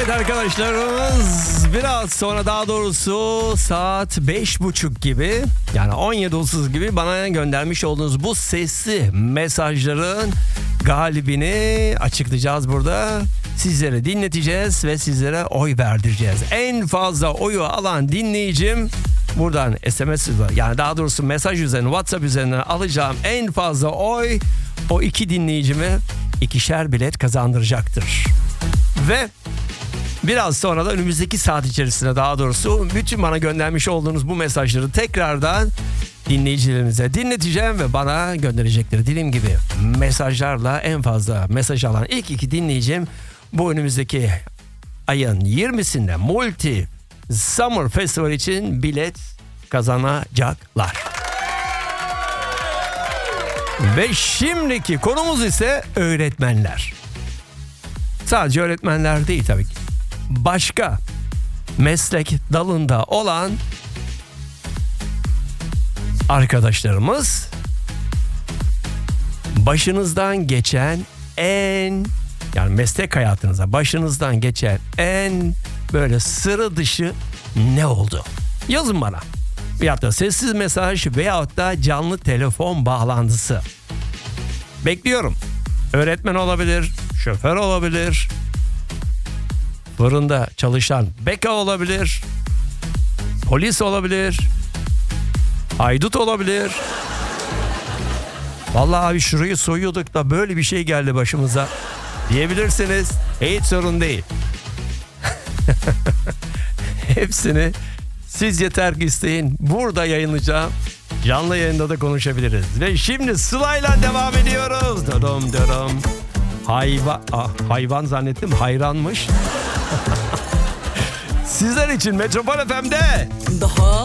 Evet arkadaşlarımız, biraz sonra, daha doğrusu saat 5.30 gibi, yani 17.30 gibi bana göndermiş olduğunuz bu sesli mesajların galibini açıklayacağız burada. Sizlere dinleteceğiz ve sizlere oy verdireceğiz. En fazla oyu alan dinleyicim, buradan SMS, yani daha doğrusu mesaj üzerinden, WhatsApp üzerinden alacağım en fazla oy, o iki dinleyicime 2'şer bilet kazandıracaktır. Ve biraz sonra da önümüzdeki saat içerisinde, daha doğrusu bütün bana göndermiş olduğunuz bu mesajları tekrardan dinleyicilerimize dinleteceğim ve bana gönderecekleri dediğim gibi mesajlarla en fazla mesaj alan ilk iki dinleyicim bu önümüzdeki ayın 20'sinde Multi Summer Festival için bilet kazanacaklar. Ve şimdiki konumuz ise öğretmenler. Sadece öğretmenler değil tabii ki. Başka meslek dalında olan arkadaşlarımız, başınızdan geçen yani meslek hayatınıza başınızdan geçen en böyle sıra dışı ne oldu? Yazın bana. Veyahut da sessiz mesaj veyahut da canlı telefon bağlantısı. Bekliyorum. Öğretmen olabilir, şoför olabilir, fırında çalışan beka olabilir, polis olabilir, haydut olabilir. Vallahi abi şurayı soyuyorduk da böyle bir şey geldi başımıza diyebilirsiniz. Hiç sorun değil. Hepsini siz yeter ki isteyin. Burada yayınlayacağım. Canlı yayında da konuşabiliriz. Ve şimdi Sıla'yla devam ediyoruz. Dodom dodom. Hayvan zannettim, hayranmış. Sizler için Metropol FM'de. Daha